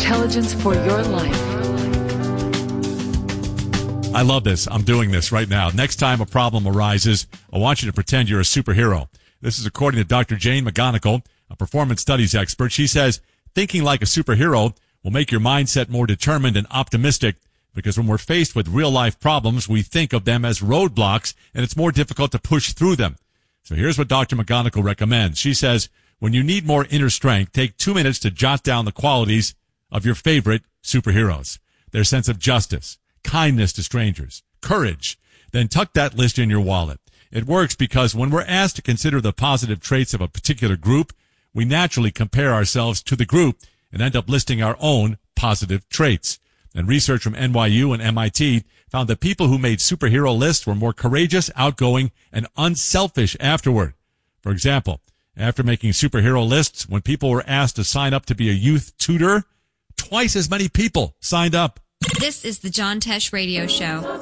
intelligence for your life. I love this. I'm doing this right now. Next time a problem arises, I want you to pretend you're a superhero. This is according to Dr. Jane McGonigal, a performance studies expert. She says, thinking like a superhero will make your mindset more determined and optimistic, because when we're faced with real-life problems, we think of them as roadblocks, and it's more difficult to push through them. So here's what Dr. McGonigal recommends. She says, when you need more inner strength, take 2 minutes to jot down the qualities of your favorite superheroes. Their sense of justice, kindness to strangers, courage. Then tuck that list in your wallet. It works because when we're asked to consider the positive traits of a particular group, we naturally compare ourselves to the group and end up listing our own positive traits. And research from NYU and MIT found that people who made superhero lists were more courageous, outgoing, and unselfish afterward. For example, after making superhero lists, when people were asked to sign up to be a youth tutor, twice as many people signed up. This is the John Tesh Radio Show.